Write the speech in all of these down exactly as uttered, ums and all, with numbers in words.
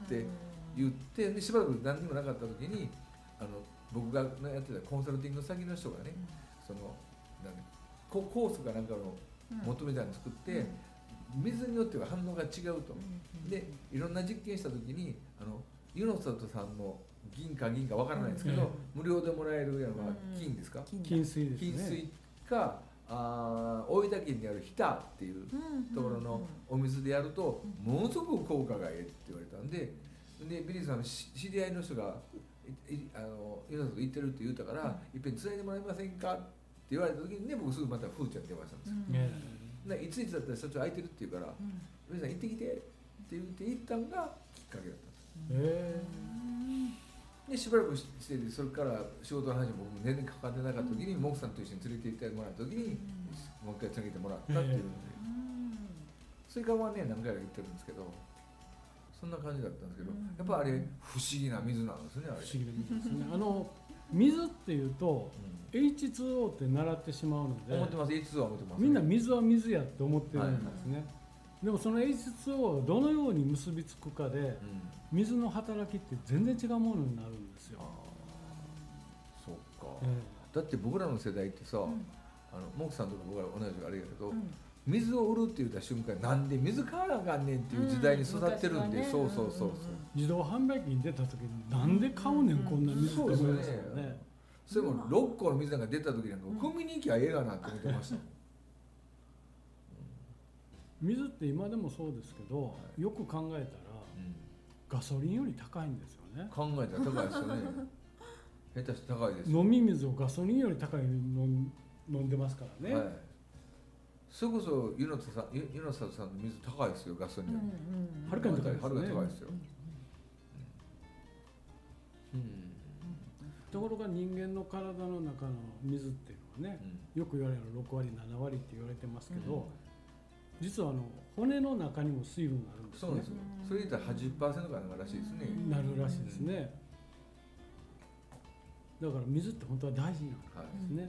って言ってでしばらく何にもなかった時にあの僕がやってたコンサルティング先の人がね、うん、そのなんコースかなんかの元みたいなの作って、うん、水によっては反応が違うと、うん、でいろんな実験した時にあの湯の里さんの銀か銀かわからないですけど、うん、無料でもらえるやのは金ですか、うん、 金水ですね。 金水かあ大分県にある日田っていうところのお水でやるとものすごく効果がええって言われたんで、でビリーさんの知り合いの人があの湯の里行ってるって言ったから、うん、いっぺんつないでもらえませんかって言われた時にね、僕すぐまたふーちゃんに電話したんですよ、うん、でいついつだったら社長空いてるって言うから、ビリーさん行ってきてって言って行ったのがきっかけだったんです。へー。でしばらくしてて、それから仕事の話も僕全然かかってなかった時に、うん、モクさんと一緒に連れて行ってもらった時に、うん、もう一回つなげてもらったっていうので、うん、それからはね何回か言ってるんですけど、そんな感じだったんですけど、うん、やっぱあれ不思議な水なんですね。あれ不思議な水ですね。あの水っていうと、うん、エイチツーオー って習ってしまうので、 思ってます。エイチツーオー は思ってます、 ね、みんな水は水やって思ってるんですね、はいはい、でもその エイチツーオー をどのように結びつくかで、うん、水の働きって全然違うものになるんですよ。 そっか、えー、だって僕らの世代ってさ、うん、あのモクさんとか僕ら同じあれやけど、うん、水を売るって言った瞬間なんで水買わなあかんねんっていう時代に育ってるんで、うんね、そうそうそうそう、 自動販売機に出た時になんで買うねん、うん、こんな水って思いますよね。 それもろっこの水なんか出た時なんか汲みに行きゃええがなって思ってましたもん、 うん、水って今でもそうですけど、はい、よく考えたら、うん、ガソリンより高いんですよね。 考えたら高いですよね下手して高いですよ。 飲み水をガソリンより高いの飲んでますからね、はい、 それこそ湯の里さん、湯の里さんの水高いですよ、ガソリンよりはるかに高いですね。 はるかに高いですよ、 うんうんうん、ところが人間の体の中の水っていうのはね、うん、よく言われるろくわりななわりって言われてますけど、うん、実はあの骨の中にも水分があるんですね。 そうですよ。それ言ったら はちじゅっパーセント かららしいですね。 なるらしいですね。だから水って本当は大事なんですね、はい、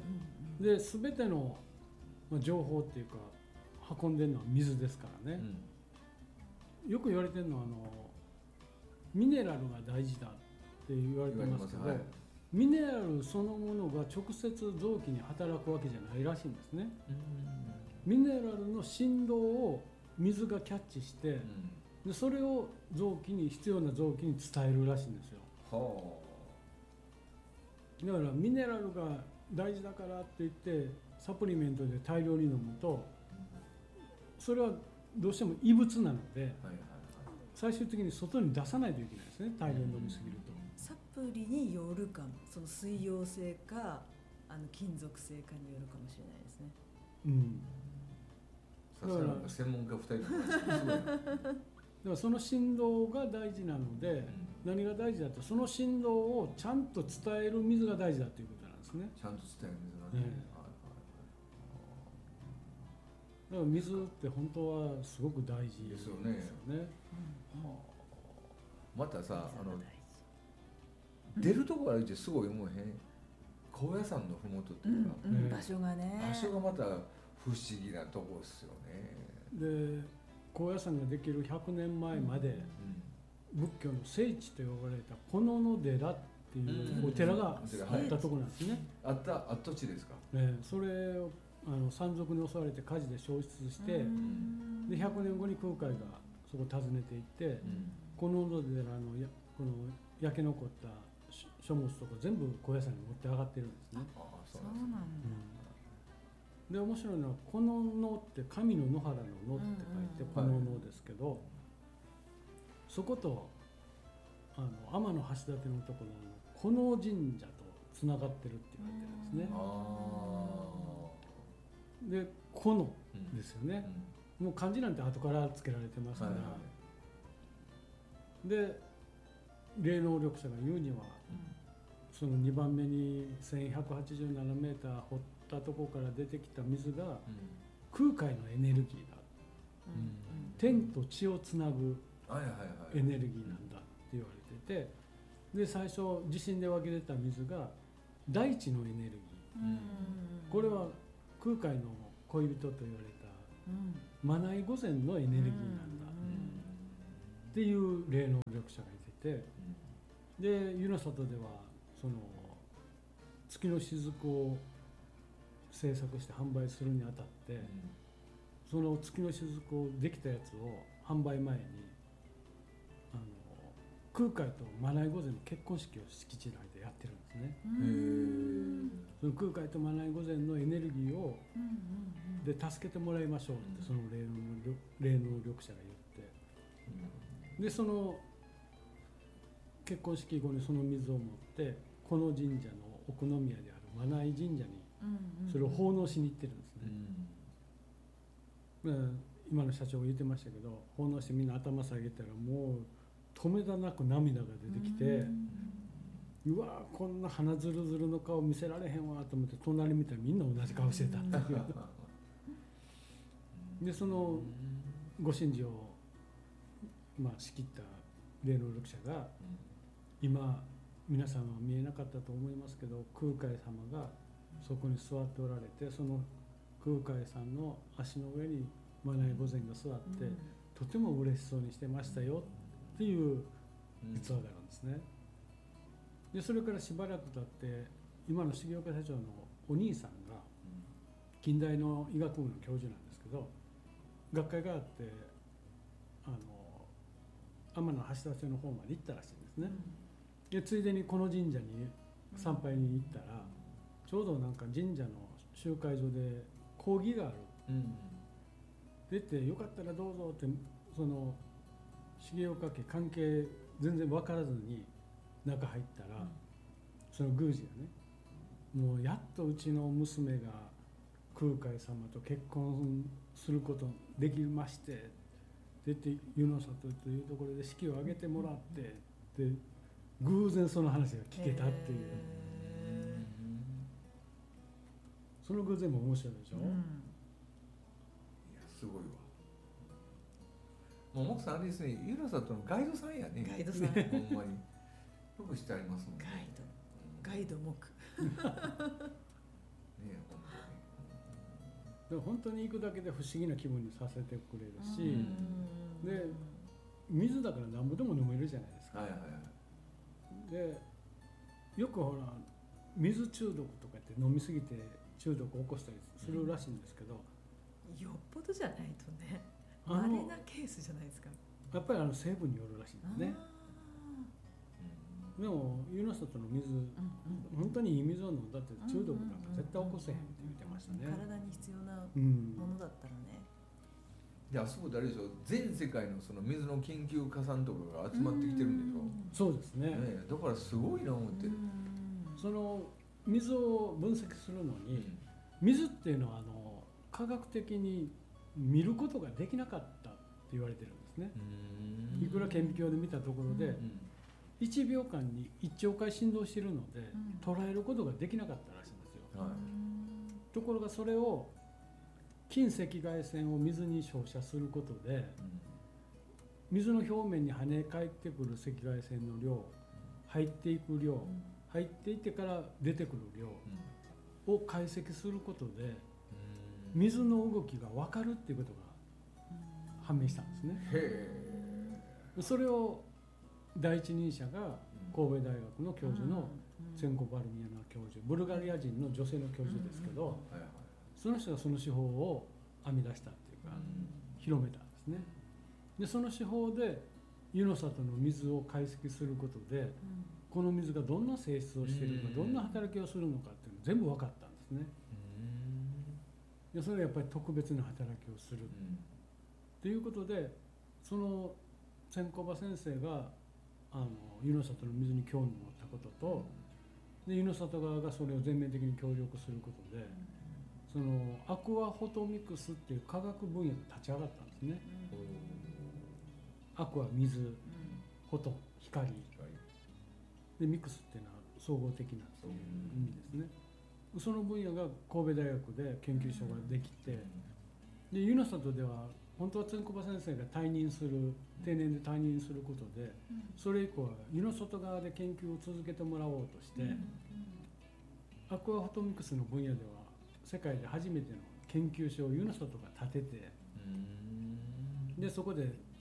で全ての情報っていうか運んでるのは水ですからね、うん、よく言われてるのはあのミネラルが大事だって言われてますけど、はい、ミネラルそのものが直接臓器に働くわけじゃないらしいんですね、うん、ミネラルの振動を水がキャッチして、うん、でそれを臓器に必要な臓器に伝えるらしいんですよ。はあ。だからミネラルが大事だからって言ってサプリメントで大量に飲むとそれはどうしても異物なので最終的に外に出さないといけないですね、大量に飲みすぎると。 サプリによるかも、その水溶性かあの金属性かによるかもしれないですね。うん。 さすが専門家ふたりだからその振動が大事なので、うん、何が大事だとその振動をちゃんと伝える水が大事だということなんですね。 ちゃんと伝える水がね、ね、 だから水って本当はすごく大事ですよね。ですよね、 うん、はあ、またさあの出るところ歩いてすごい思えへん、高野山のふもとっていうか、 うんうん、場所がね場所がまた不思議なとこですよね。 で高野山ができるひゃくねんまえまで、うん、仏教の聖地と呼ばれた木野の寺っていうお寺があったところなんですね、 うん、あったあ土地ですか、 ね、それをあの山賊に襲われて火事で消失して、うん、でひゃくねんごに空海がそこを訪ねていって、うん、木野の寺のやこの焼け残った書物とか全部高野山に持って上がってるんですね。 ああ、そうなんだ、 うん、で面白いのはこの野って神の野原の野って書いてこの野ですけど、そことあの天橋立のところのこの神社とつながってるって言われてるんですね。でこのですよね、うん、もう漢字なんて後から付けられてますから、はいはい、で霊能力者が言うには、うん、そのにばんめにせんひゃくはちじゅうななメーター掘ったところから出てきた水が、うん、空海のエネルギーだ、うん、天と地をつなぐエネルギーなんだって言われてて、で最初地震で湧き出た水が大地のエネルギー、うん、これは空海の恋人と言われた、うん、マナイ御前のエネルギーなんだ、 っていう霊能力者がいてて、で湯の里ではその月の雫を制作して販売するにあたって、その月の雫をできたやつを販売前にあの空海とマナイ御前の結婚式を敷地内でやってるんですね。その空海とマナイ御前のエネルギーをで助けてもらいましょうってその霊能霊能力者が言って、でその結婚式後にその水を持ってこの神社の奥宮であるマナイ神社にそれを奉納しに行ってるんですね。うん、今の社長が言ってましたけど、奉納してみんな頭下げたらもう止めどなく涙が出てきて、うわこんな鼻ずるずるの顔見せられへんわと思って隣見たらみんな同じ顔してたっていうでそのご神事をまあ仕切った霊能力者が今皆さんは見えなかったと思いますけど、空海様がそこに座っておられて、その空海さんの足の上にマナイ御前が座って、うん、とても嬉しそうにしてましたよっていう逸話があるんですね。でそれからしばらく経って今の重岡社長のお兄さんが近代の医学部の教授なんですけど、学会があってあの天橋立の方まで行ったらしいんですね。でついでにこの神社に参拝に行ったら、ちょうどなんか神社の集会所で講義がある、うん、出てよかったらどうぞってその重岡家関係全然分からずに中入ったら、うん、その宮司がね、もうやっとうちの娘が空海様と結婚することできまして出て湯の里というところで式を挙げてもらってで偶然その話が聞けたっていう、その偶然も面白いでしょ、うん、いやすごいわ。もう奥さんあれですね、湯の里のガイドさんやね。 ガイドさんほんまによくしてありますもんね。 ガイド、うん、ガイド目ねえ本当に、うん、本当に行くだけで不思議な気分にさせてくれるし、で水だから何ぼでも飲めるじゃないですか。はいはいはい、でよくほら水中毒とかって飲みすぎて中毒を起こしたりするらしいんですけど、 うん、よっぽどじゃないとね、稀なケースじゃないですか。 やっぱりあの成分によるらしいんですね。でも湯の里の水、うんうん、本当にいい水を飲んだって中毒なんか絶対起こせへんって言ってましたね。 体に必要なものだったらね、 うん、いやそうだあれでしょ、全世界のその水の研究家さんとかが集まってきてるんでしょ。 そうですね。 ね、だからすごいな思って。 その水を分析するのに、うん、水っていうのはあの科学的に見ることができなかったって言われてるんですね。いくら顕微鏡で見たところで、うん、いちびょうかんにいっちょうかい振動しているので、うん、捉えることができなかったらしいんですよ。はい、ところがそれを近赤外線を水に照射することで、うん、水の表面に跳ね返ってくる赤外線の量、入っていく量、うん、入っていってから出てくる量を解析することで、うん、水の動きが分かるっていうことが判明したんですね。へー。それを第一人者が神戸大学の教授のツェンコ・バルミヤナ教授、ブルガリア人の女性の教授ですけど、その人がその手法を編み出したっていうか、広めたんですね。でその手法で湯の里の水を解析することで、この水がどんな性質をしているのか、どんな働きをするのかっていうの全部分かったんですね。でそれはやっぱり特別な働きをするということで、その千小葉先生があの湯の里の水に興味を持ったことと、で湯の里側がそれを全面的に協力することで、そのアクアフォトミクスっていう科学分野が立ち上がったんですね。アクア水、フォト光でミクスっていうのは総合的なという意味ですね。その分野が神戸大学で研究所ができて、で湯の里では本当は千小葉先生が退任する定年で退任することで、それ以降は湯の外側で研究を続けてもらおうとして、アクアフォトミクスの分野では世界で初めての研究所を湯の里が建てて、でそこで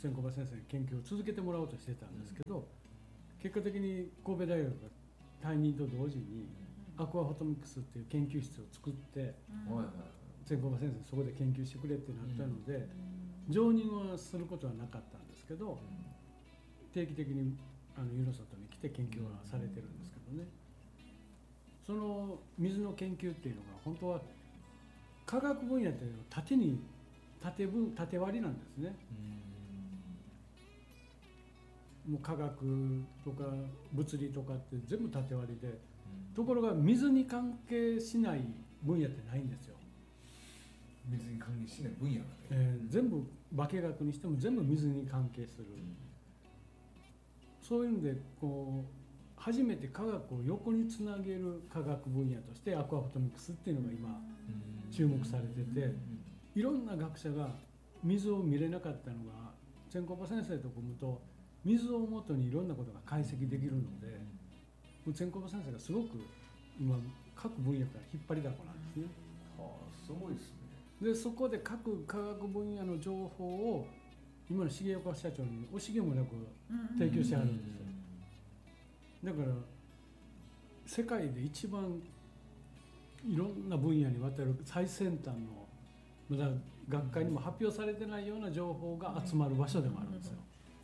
千小林先生に研究を続けてもらおうとしてたんですけど、うん、結果的に神戸大学が退任と同時にアクアフォトミクスっていう研究室を作って、うん、千小林先生そこで研究してくれってなったので、うん、常任はすることはなかったんですけど、うん、定期的にあの湯の里に来て研究はされてるんですけどね、その水の研究っていうのが本当は科学分野っていうのは縦に縦分縦割りなんですね。もう科学とか物理とかって全部縦割りで、ところが水に関係しない分野ってないんですよ。 水に関係しない分野がね、 えー、全部化学にしても全部水に関係する、うん、そういうのでこう初めて科学を横につなげる科学分野としてアクアフォトミクスっていうのが今注目されてて、いろんな学者が水を見れなかったのが千小林先生と組むと水をもとにいろんなことが解析できるので、千小林先生がすごく今各分野から引っ張りだこなんですね。 はあ、すごいですね。 でそこで各科学分野の情報を今の重岡社長に惜しげもなく提供してあるんですよ。だから世界で一番いろんな分野にわたる最先端のまだ学会にも発表されてないような情報が集まる場所でもあるんですよ。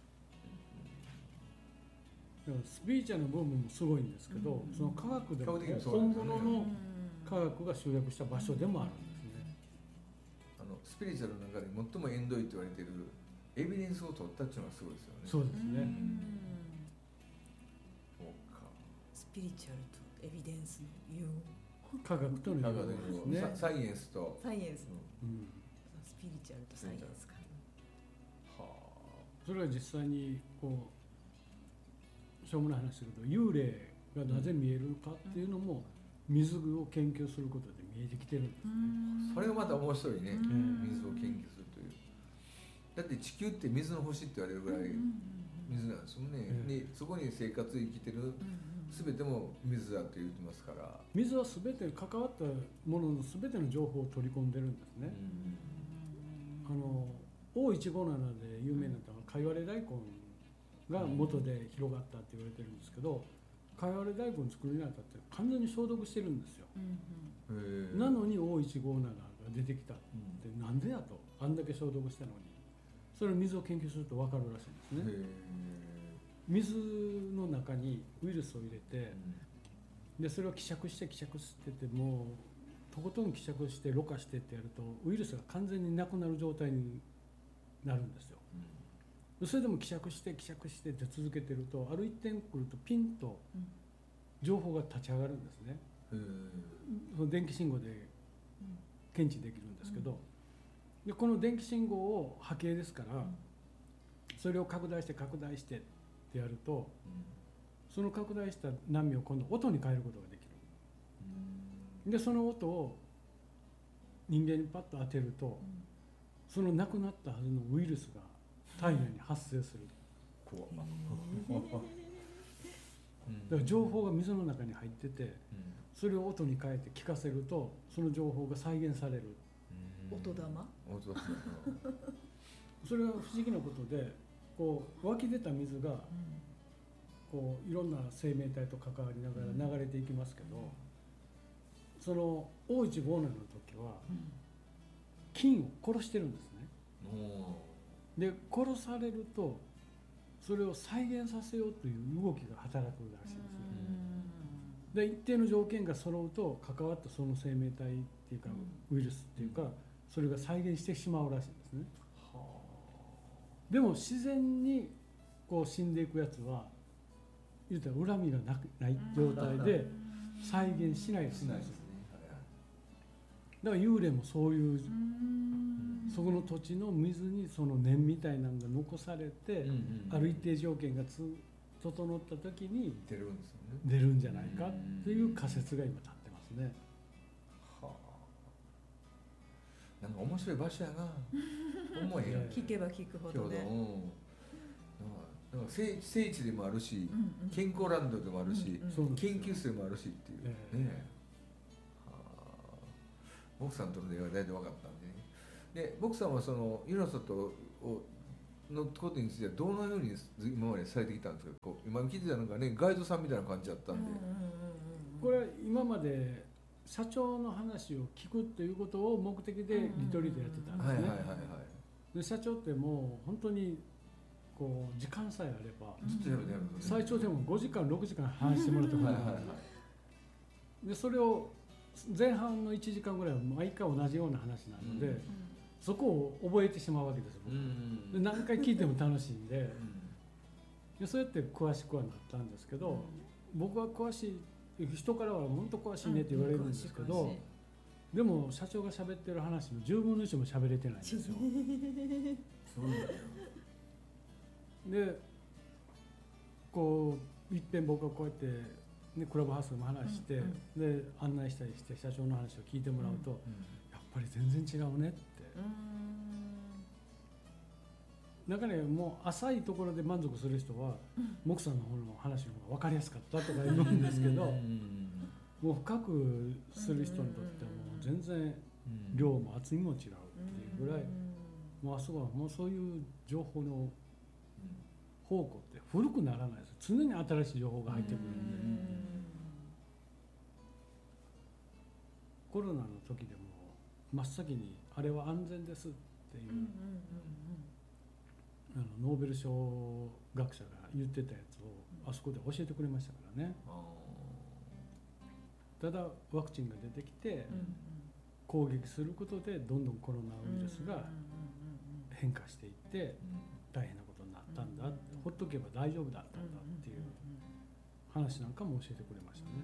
だからスピリチュアルの部分もすごいんですけど、その科学でも本物の科学が集約した場所でもあるんですね。 あのスピリチュアルの中で最も縁遠いと言われているエビデンスを取ったっていうのがすごいですよね。 そうですね。 スピリチュアルとエビデンスの融合、 科学との融合ですね。 サイエンスとサイエンス、 うん、 スピリチュアルとサイエンスか。 はあ、それは実際にこうしょうもない話すると幽霊がなぜ見えるかっていうのも水を研究することで見えてきてるんですね。 それがまた面白いね、水を研究するという。だって地球って水の星って言われるぐらい水なんですもんね、うん、でそこに生活生きてる全ても水だと言ってますから、 水は全て関わったものの全ての情報を取り込んでるんですね。あのオーいちごななで有名になったかいわれ大根が元で広がったって言われてるんですけど、かいわれ大根作るにあたって完全に消毒してるんですよ。なのに オーいちごなな が出てきたってなんでやと、あんだけ消毒したのに。それを水を研究すると分かるらしいんですね。水の中にウイルスを入れて、うん、でそれを希釈して希釈しててもうとことん希釈してろ過してってやるとウイルスが完全になくなる状態になるんですよ。うん、それでも希釈して希釈してって続けてるとある一点来るとピンと情報が立ち上がるんですね。その電気信号で検知できるんですけど、でこの電気信号を波形ですから、それを拡大して拡大してってやると、その拡大した波を今度音に変えることができる。でその音を人間にパッと当てると、そのなくなったはずのウイルスが体内に発生する。怖っ。だから情報が水の中に入ってて、それを音に変えて聞かせるとその情報が再現される。 音玉？ それが不思議なことで、こう湧き出た水がこういろんな生命体と関わりながら流れていきますけど、その オーいちごなな の時は菌を殺してるんですね。で殺されるとそれを再現させようという動きが働くらしいんですね。で一定の条件が揃うと関わったその生命体っていうかウイルスっていうかそれが再現してしまうらしいんですね。はあ、でも自然にこう死んでいくやつは言うたら恨みがなくない状態で再現しないですね。だから幽霊もそういう、そこの土地の水にその念みたいなのが残されて、うんうん、ある一定条件がつ整った時に出るんですよね。 出るんじゃないかっていう仮説が今立ってますね。 はあ、なんか面白い場所やな。思えへん。 聞けば聞くほどね。 なんか聖, 聖地でもあるし、うんうん、健康ランドでもあるし、うんうん、研究室でもあるしっていう、えー、ね。はあ、ボクさんとの出会いは大体分かったんでね。でボクさんはその湯の里をのことについてはどのように今までされてきたんですか。こう今聞いてたのがね、ガイドさんみたいな感じだったんで、 これは今まで社長の話を聞くということを目的でリトリートやってたんですね。で社長ってもう本当にこう時間さえあれば最長でもごじかんろくじかん話してもらったことがある。でそれを前半のいちじかんぐらいは毎回同じような話なので、うん、そこを覚えてしまうわけです僕、うん、で何回聞いても楽しいんで、うん、でそうやって詳しくはなったんですけど、うん、僕は詳しい人からは本当詳しいねって言われるんですけど、うん、でも社長が喋ってる話のじゅうぶんのいちも喋れてないんですよそうだよ。 でこういっぺん僕はこうやってでクラブハウスでも話して、うんうん、で案内したりして社長の話を聞いてもらうと、うんうん、やっぱり全然違うねって、うん、なんかねもう浅いところで満足する人は、うん、モクさんの方の話の方が分かりやすかったとか言うんですけど、うん、もう深くする人にとってはもう全然量も厚みも違うっていうぐらい、うん、もうあそこはもうそういう情報の宝庫って古くならないです。常に新しい情報が入ってくるんで、うん、コロナの時でも真っ先にあれは安全ですっていう、うんうんうんうん、あのノーベル賞学者が言ってたやつをあそこで教えてくれましたからね、うん、ただワクチンが出てきて、うんうん、攻撃することでどんどんコロナウイルスが変化していって大変なことになったんだ、うんうん、ほっとけば大丈夫だったんだっていう話なんかも教えてくれましたね。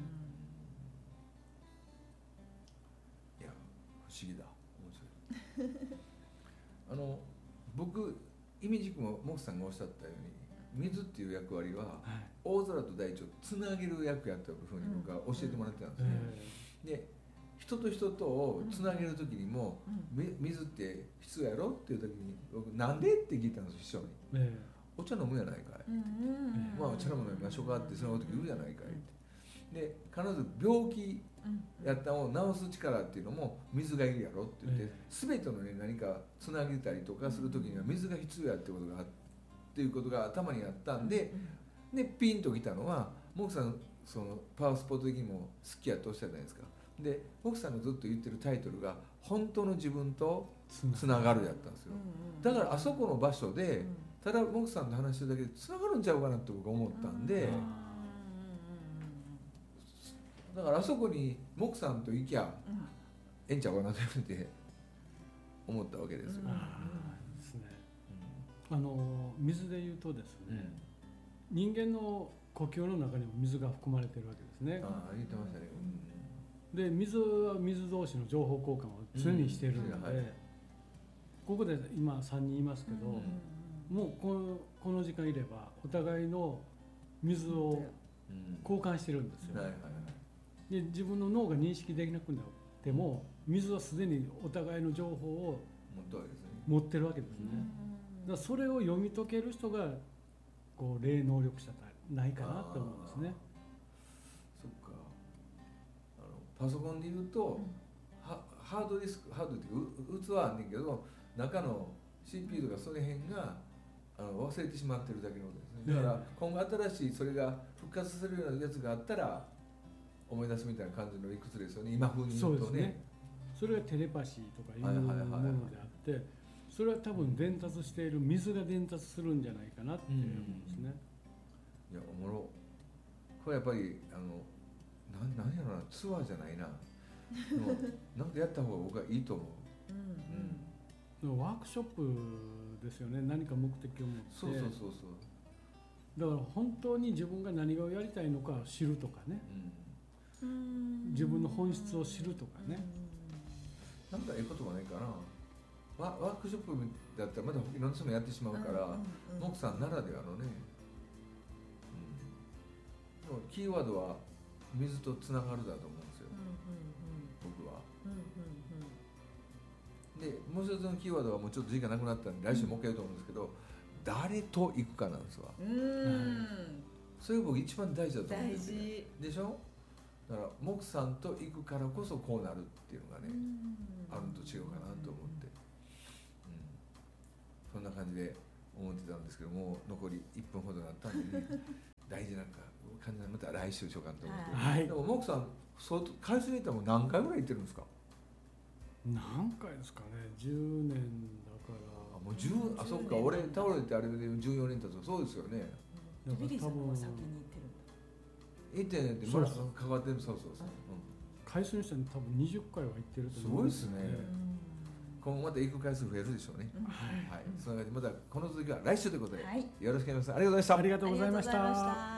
いや不思議だ、面白いあの僕イミジクもモクさんがおっしゃったように水っていう役割は、はい、大空と大地をつなげる役やというふうに僕は教えてもらってたんですね、うん、で人と人とをつなげる時にも、うん、水って必要やろっていう時に僕なんでって聞いたんです師匠に、えー、お茶飲むやないかい、うん、まあお茶飲むのにましょうかってその時言うじゃないかいって、で必ず病気やったのを治す力っていうのも水がいるやろって言って、全てのね何かつなげたりとかする時には水が必要やってことがっていうことが頭にあったんで、でピンときたのはモクさんそのパワースポット的にも好きやとおっしゃるじゃないですか。でモクさんがずっと言ってるタイトルが本当の自分とつながるやったんですよ。だからあそこの場所でただモクさんと話してるだけでつながるんちゃうかなって僕は思ったんで、だからあそこにモクさんと行きゃええんちゃうかなと思ったわけですよ。 あの水で言うとですね、うん、人間の呼吸の中にも水が含まれてるわけですね。 ああ言ってましたね、 うん、で水は水同士の情報交換を常にしているので、うんはい、ここで今さんにんいますけど、うん、もうこの、この時間いればお互いの水を交換してるんですよ、うんはいはいはい、で自分の脳が認識できなくなっても水はすでにお互いの情報を持ってるわけですね。だからそれを読み解ける人がこう霊能力者ないかなと思うんですね。 そっか。あのパソコンで言うと、うん、ハードディスクハードっていう器はあんねんけど中の シーピーユー とかその辺があの忘れてしまってるだけのことですね。だから今後新しいそれが復活させるようなやつがあったら思い出すみたいな感じの理屈ですよね。今風に言うとね。そうですね。それはテレパシーとかいうものであって。それは多分伝達している水が伝達するんじゃないかなって思うんですね。 いやおもろこれやっぱりあのななんやろなツアーじゃないななんかやった方が僕はいいと思う。 うんうん、ワークショップですよね。何か目的を持ってそうそうそうそうだから本当に自分が何をやりたいのか知るとかね、うん、自分の本質を知るとかね、 なんかええことはないかな。ワークショップだったらまだいろんな人もやってしまうから、うんうんうん、モクさんならではのね、うん、キーワードは水とつながるだと思うんですよ、うんうんうん、僕は、うんうんうん、でもう一つのキーワードはもうちょっと時間なくなったんで来週もう一回やると思うんですけど、うん、誰と行くかなんですわ。うん、それが僕一番大事だと思うんですよ、ね、でしょ。だからモクさんと行くからこそこうなるっていうのがね、うん、あるのと違うかなと思って、そんな感じで思ってたんですけども、残りいっぷんほどになったんでね大事なんか感じでまた来週しようかなと思って、はい、でもモクさん相当海水に行ったらもう何回ぐらい行ってるんですか？ 何回ですかね、じゅうねんだから。 あもうじゅう、あそっか、俺倒れてあれでじゅうよねん経つ。そうですよね。 ビリーさんも先に行ってるんだ。 行ってねってまだ関わってる。そうそうそう、うん、 回数にして多分にじゅっかいは行ってると思うんです。すごいですね。今後また行く回数増えるでしょうね。はい、はい、それでまたこの続きは来週ということで、はい、よろしくお願いします。ありがとうございました。 ありがとうございました。